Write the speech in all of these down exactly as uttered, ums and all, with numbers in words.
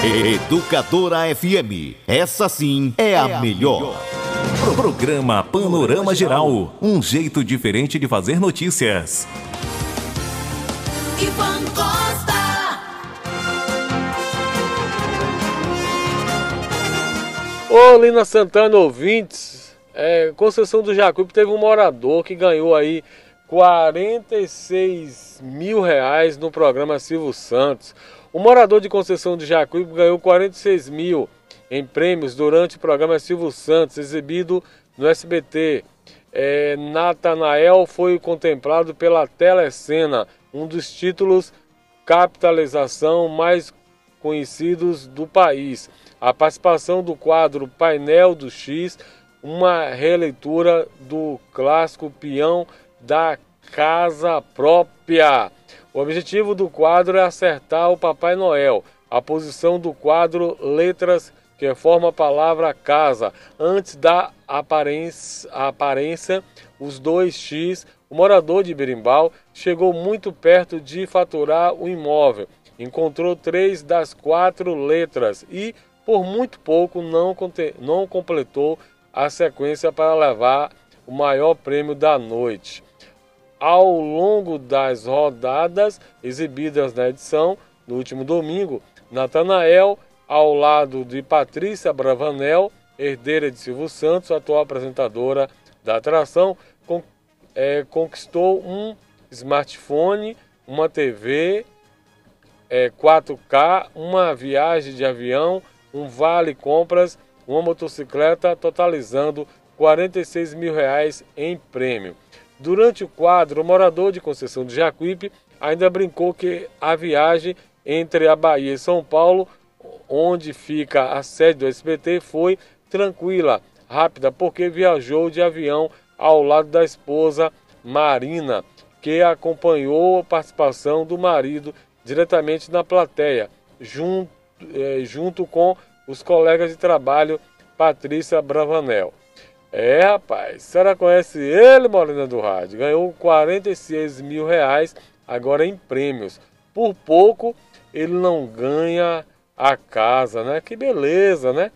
Educadora F M, essa sim é a melhor. Programa Panorama Geral, um jeito diferente de fazer notícias. Ivan Costa. Ô, Lina Santana, ouvintes, é, Conceição do Jacuípe teve um morador que ganhou aí quarenta e seis mil reais no programa Silvio Santos. O morador de Conceição do Jacuípe ganhou quarenta e seis mil em prêmios durante o programa Silvio Santos, exibido no S B T. É, Natanael foi contemplado pela Telecena, um dos títulos capitalização mais conhecidos do país. A participação do quadro Painel do X, uma releitura do clássico Peão da Casa Própria. O objetivo do quadro é acertar o Papai Noel. A posição do quadro Letras que forma a palavra casa. Antes da aparência, aparência os dois X, o morador de Berimbau chegou muito perto de faturar o imóvel. Encontrou três das quatro letras e, por muito pouco, não, não completou a sequência para levar o maior prêmio da noite. Ao longo das rodadas exibidas na edição, no último domingo, Natanael, ao lado de Patrícia Bravanel, herdeira de Silvio Santos, atual apresentadora da atração, con é, conquistou um smartphone, uma T V é, quatro K, uma viagem de avião, um vale compras, uma motocicleta, totalizando quarenta e seis mil reais em prêmio. Durante o quadro, o morador de Conceição do Jacuípe ainda brincou que a viagem entre a Bahia e São Paulo, onde fica a sede do S B T, foi tranquila, rápida, porque viajou de avião ao lado da esposa Marina, que acompanhou a participação do marido diretamente na plateia, junto, é, junto com os colegas de trabalho Patrícia Bravanel. É, rapaz, a senhora conhece ele, Molina do Rádio? Ganhou quarenta e seis mil reais agora em prêmios. Por pouco ele não ganha a casa, né? Que beleza, né?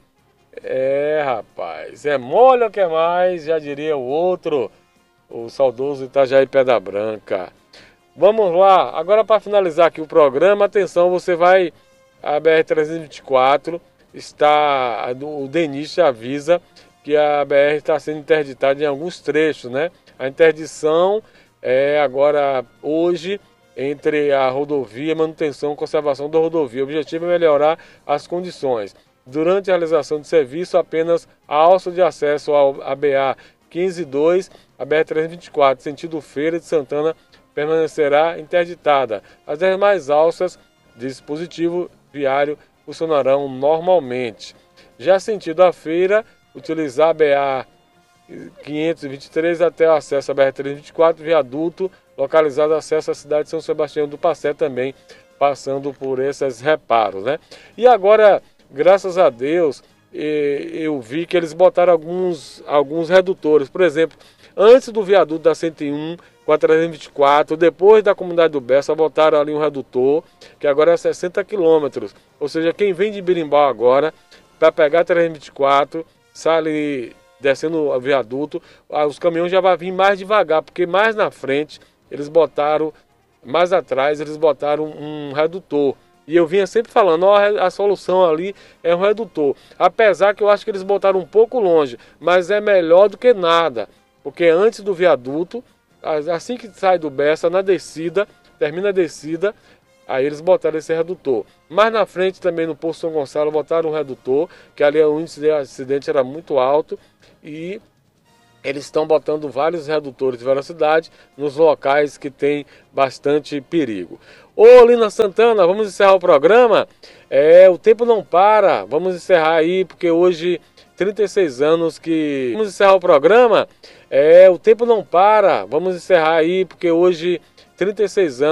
É, rapaz, é mole ou quer mais, já diria o outro, o saudoso Itajaí Pedra Branca. Vamos lá, agora para finalizar aqui o programa, atenção, você vai, a B R trezentos e vinte e quatro está, o DENIT avisa que a B R está sendo interditada em alguns trechos, né? A interdição é agora, hoje, entre a rodovia, manutenção e conservação da rodovia. O objetivo é melhorar as condições. Durante a realização de serviço, apenas a alça de acesso ao A B A quinze dois, a B R trezentos e vinte e quatro, sentido Feira de Santana, permanecerá interditada. As demais alças de dispositivo viário funcionarão normalmente. Já sentido a Feira, utilizar a B A quinhentos e vinte e três até o acesso à B R trezentos e vinte e quatro, viaduto localizado acesso à cidade de São Sebastião do Passé, também passando por esses reparos, né? E agora, graças a Deus, eu vi que eles botaram alguns, alguns redutores. Por exemplo, antes do viaduto da cento e um com a trezentos e vinte e quatro, depois da comunidade do Bessa, botaram ali um redutor, que agora é sessenta quilômetros. Ou seja, quem vem de Berimbau agora, para pegar a trezentos e vinte e quatro, sai ali descendo o viaduto, os caminhões já vão vir mais devagar, porque mais na frente eles botaram, mais atrás eles botaram um redutor. E eu vinha sempre falando, ó, a solução ali é um redutor. Apesar que eu acho que eles botaram um pouco longe, mas é melhor do que nada. Porque antes do viaduto, assim que sai do Bessa, na descida, termina a descida, aí eles botaram esse redutor. Mais na frente também no Poço São Gonçalo botaram um redutor, que ali o índice de acidente era muito alto. E eles estão botando vários redutores de velocidade nos locais que tem bastante perigo. Ô, Lina Santana, vamos encerrar o programa? É, o tempo não para, vamos encerrar aí, porque hoje, trinta e seis anos que... Vamos encerrar o programa? É, o tempo não para, vamos encerrar aí, porque hoje, trinta e seis anos...